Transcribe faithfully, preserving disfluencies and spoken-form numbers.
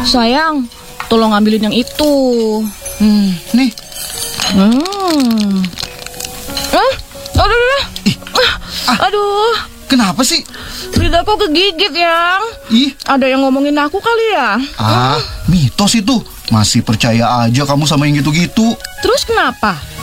Sayang, tolong ambilin yang itu. Hmm, nih. Hmm. Ah, aduh, aduh. Ih, ah. Aduh. Kenapa sih? Lidahku kegigit, Yang. Ih. Ada yang ngomongin aku kali ya? Ah, mitos itu. Masih percaya aja kamu sama yang gitu-gitu. Terus kenapa?